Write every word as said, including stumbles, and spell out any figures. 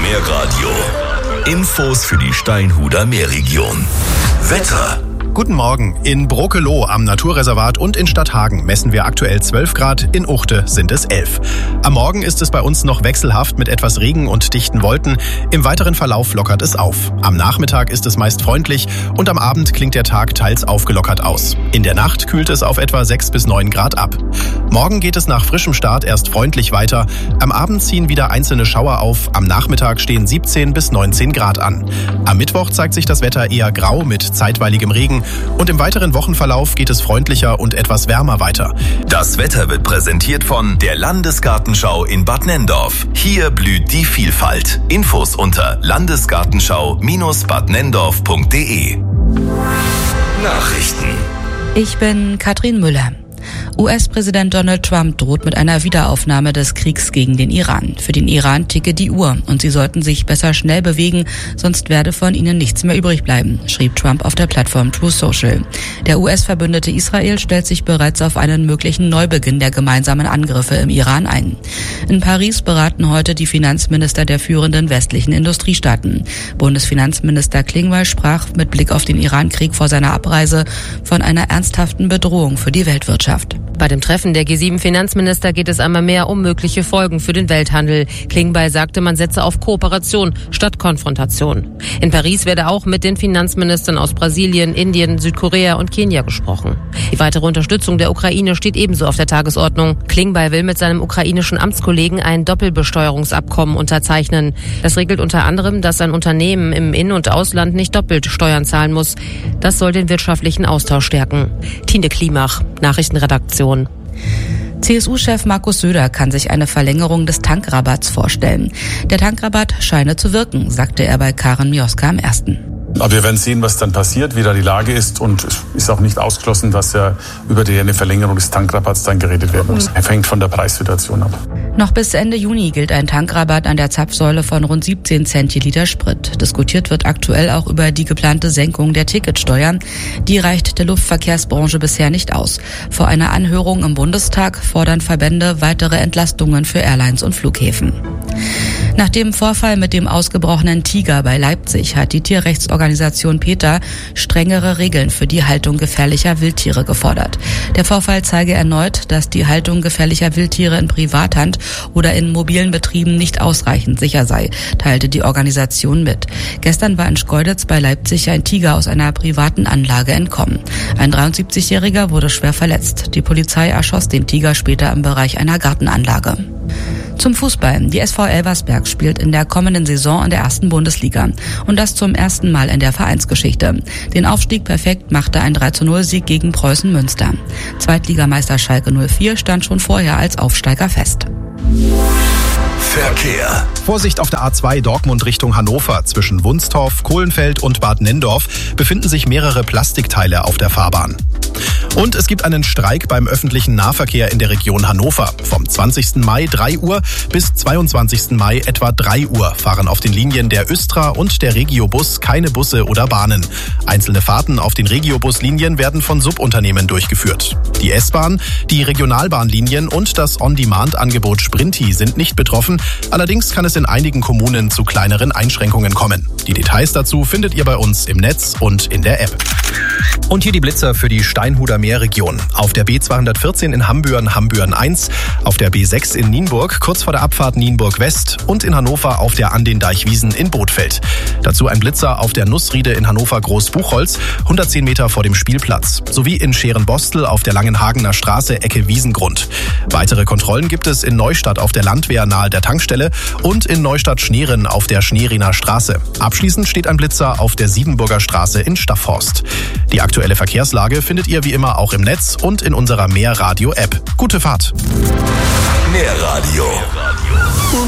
Meerradio. Infos für die Steinhuder Meerregion. Wetter. Guten Morgen. In Brokeloh am Naturreservat und in Stadthagen messen wir aktuell zwölf Grad, in Uchte sind es elf. Am Morgen ist es bei uns noch wechselhaft mit etwas Regen und dichten Wolken. Im weiteren Verlauf lockert es auf. Am Nachmittag ist es meist freundlich und am Abend klingt der Tag teils aufgelockert aus. In der Nacht kühlt es auf etwa sechs bis neun Grad ab. Morgen geht es nach frischem Start erst freundlich weiter. Am Abend ziehen wieder einzelne Schauer auf. Am Nachmittag stehen siebzehn bis neunzehn Grad an. Am Mittwoch zeigt sich das Wetter eher grau mit zeitweiligem Regen. Und im weiteren Wochenverlauf geht es freundlicher und etwas wärmer weiter. Das Wetter wird präsentiert von der Landesgartenschau in Bad Nenndorf. Hier blüht die Vielfalt. Infos unter landesgartenschau Bindestrich bad nenndorf punkt de. Nachrichten. Ich bin Katrin Müller. U S-Präsident Donald Trump droht mit einer Wiederaufnahme des Kriegs gegen den Iran. Für den Iran ticke die Uhr und sie sollten sich besser schnell bewegen, sonst werde von ihnen nichts mehr übrig bleiben, schrieb Trump auf der Plattform Truth Social. Der U S-Verbündete Israel stellt sich bereits auf einen möglichen Neubeginn der gemeinsamen Angriffe im Iran ein. In Paris beraten heute die Finanzminister der führenden westlichen Industriestaaten. Bundesfinanzminister Klingbeil sprach mit Blick auf den Iran-Krieg vor seiner Abreise von einer ernsthaften Bedrohung für die Weltwirtschaft. Bei dem Treffen der G sieben Finanzminister geht es einmal mehr um mögliche Folgen für den Welthandel. Klingbeil sagte, man setze auf Kooperation statt Konfrontation. In Paris werde auch mit den Finanzministern aus Brasilien, Indien, Südkorea und Kenia gesprochen. Die weitere Unterstützung der Ukraine steht ebenso auf der Tagesordnung. Klingbeil will mit seinem ukrainischen Amtskollegen ein Doppelbesteuerungsabkommen unterzeichnen. Das regelt unter anderem, dass ein Unternehmen im In- und Ausland nicht doppelt Steuern zahlen muss. Das soll den wirtschaftlichen Austausch stärken. Tine Klimach, Nachrichtenredaktion. C S U-Chef Markus Söder kann sich eine Verlängerung des Tankrabatts vorstellen. Der Tankrabatt scheine zu wirken, sagte er bei Karen Mioska am ersten. Aber wir werden sehen, was dann passiert, wie da die Lage ist. Und es ist auch nicht ausgeschlossen, dass ja über die eine Verlängerung des Tankrabatts dann geredet werden muss. Er hängt von der Preissituation ab. Noch bis Ende Juni gilt ein Tankrabatt an der Zapfsäule von rund siebzehn Cent je Liter Sprit. Diskutiert wird aktuell auch über die geplante Senkung der Ticketsteuer. Die reicht der Luftverkehrsbranche bisher nicht aus. Vor einer Anhörung im Bundestag fordern Verbände weitere Entlastungen für Airlines und Flughäfen. Nach dem Vorfall mit dem ausgebrochenen Tiger bei Leipzig hat die Tierrechtsorganisation PETA strengere Regeln für die Haltung gefährlicher Wildtiere gefordert. Der Vorfall zeige erneut, dass die Haltung gefährlicher Wildtiere in Privathand oder in mobilen Betrieben nicht ausreichend sicher sei, teilte die Organisation mit. Gestern war in Schkeuditz bei Leipzig ein Tiger aus einer privaten Anlage entkommen. Ein dreiundsiebzigjähriger wurde schwer verletzt. Die Polizei erschoss den Tiger später im Bereich einer Gartenanlage. Zum Fußball. Die S V Elversberg spielt in der kommenden Saison in der ersten Bundesliga. Und das zum ersten Mal in der Vereinsgeschichte. Den Aufstieg perfekt machte ein drei zu null Sieg gegen Preußen Münster. Zweitligameister Schalke null vier stand schon vorher als Aufsteiger fest. Verkehr. Vorsicht auf der A zwei Dortmund Richtung Hannover. Zwischen Wunstorf, Kohlenfeld und Bad Nenndorf befinden sich mehrere Plastikteile auf der Fahrbahn. Und es gibt einen Streik beim öffentlichen Nahverkehr in der Region Hannover. Vom zwanzigsten Mai drei Uhr bis zweiundzwanzigsten Mai etwa drei Uhr fahren auf den Linien der Östra und der Regiobus keine Busse oder Bahnen. Einzelne Fahrten auf den Regiobuslinien werden von Subunternehmen durchgeführt. Die S-Bahn, die Regionalbahnlinien und das On-Demand-Angebot Sprinti sind nicht betroffen. Allerdings kann es in einigen Kommunen zu kleineren Einschränkungen kommen. Die Details dazu findet ihr bei uns im Netz und in der App. Und hier die Blitzer für die Steinhuder Meerregion. Auf der B zweihundertvierzehn in Hambüren, Hambüren eins, auf der B sechs in Nienburg, kurz vor der Abfahrt Nienburg West und in Hannover auf der An den Deichwiesen in Bothfeld. Dazu ein Blitzer auf der Nussriede in Hannover Großbuchholz, hundertzehn Meter vor dem Spielplatz, sowie in Scherenbostel auf der Langenhagener Straße Ecke Wiesengrund. Weitere Kontrollen gibt es in Neustadt auf der Landwehr nahe der Tankstelle und in Neustadt-Schneren auf der Schneeriner Straße. Abschließend steht ein Blitzer auf der Siebenburger Straße in Staffhorst. Die aktuelle Verkehrslage findet ihr wie immer auch im Netz und in unserer Meerradio-App. Gute Fahrt! Meerradio.